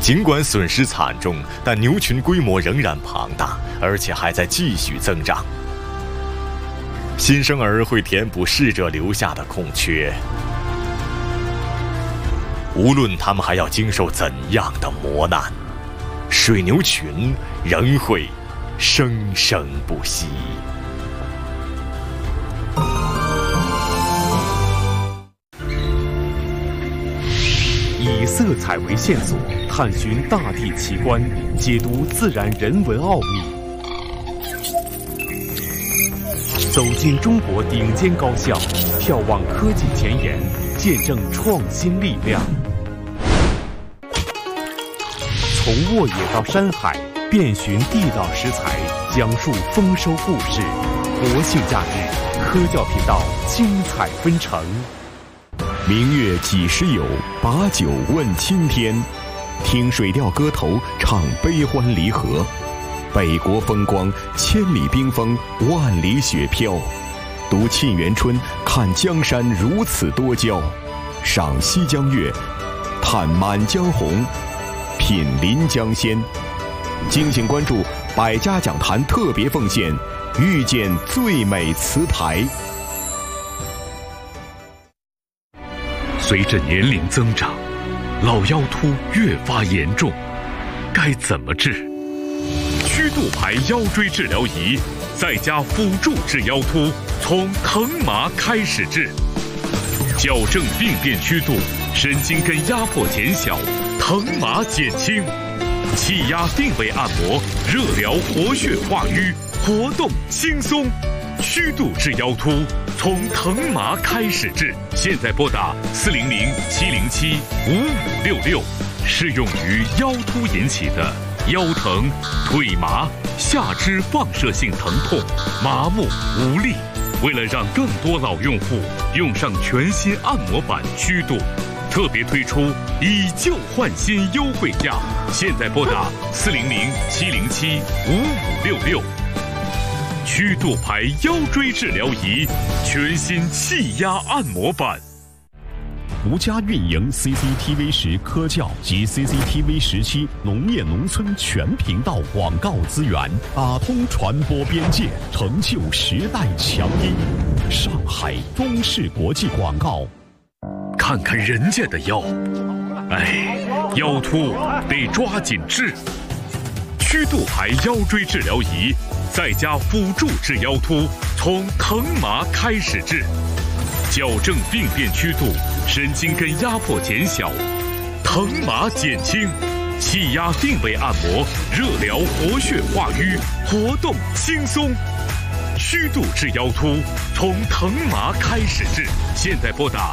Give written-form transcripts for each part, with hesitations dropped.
尽管损失惨重，但牛群规模仍然庞大，而且还在继续增长。新生儿会填补逝者留下的空缺，无论他们还要经受怎样的磨难，水牛群仍会生生不息。 以色彩为线索，探寻大地奇观，解读自然人文奥秘。走进中国顶尖高校，眺望科技前沿，见证创新力量。从沃野到山海，遍寻地道食材，讲述丰收故事。国庆假日，科教频道精彩纷呈。 明月几时有？把酒问青天。听水调歌头，唱悲欢离合。北国风光，千里冰封，万里雪飘。读沁园春，看江山如此多娇。赏西江月，探满江红，品临江仙。敬请关注百家讲坛特别奉献，遇见最美词台。 随着年龄增长，老腰突越发严重，该怎么治？曲度牌腰椎治疗仪在家辅助治腰突，从疼麻开始治，矫正病变曲度，神经根压迫减小，疼麻减轻，气压定位按摩，热疗活血化瘀，活动轻松。曲度治腰突，从疼麻开始治。现在拨打400-707-5566，适用于腰突引起的腰疼、腿麻、下肢放射性疼痛、麻木无力。为了让更多老用户用上全新按摩板曲度，特别推出以旧换新优惠价。现在拨打400-707-5566。曲度牌腰椎治疗仪，全新气压按摩板。 独家运营 CCTV10科教及 CCTV17农业农村全频道广告资源，打通传播边界，成就时代强音。上海中视国际广告。 看看人家的腰，腰突得抓紧治。曲度牌腰椎治疗仪，在家辅助治腰突，从疼麻开始治，矫正病变曲度，神经根压迫减小，疼麻减轻，气压定位按摩，热疗活血化瘀，活动轻松。曲度治腰突，从疼麻开始治。现在拨打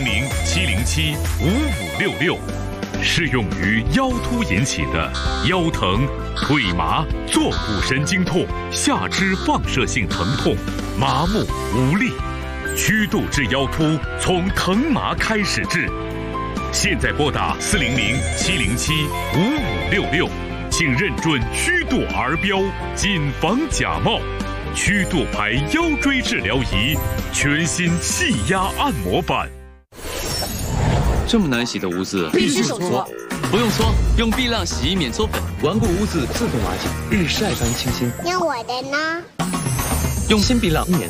400-707-5566。适用于腰突引起的腰疼、腿麻、坐骨神经痛、下肢放射性疼痛、麻木无力。曲度治腰突，从疼麻开始治。现在拨打400-707-5566，请认准曲度儿标，谨防假冒。曲度牌腰椎治疗仪，全新气压按摩板。 这么难洗的污渍， 必须手搓。 不用搓，用碧浪洗衣免搓粉，顽固污渍自动瓦解，日晒般清新。 那我的呢？ 用新碧浪1年。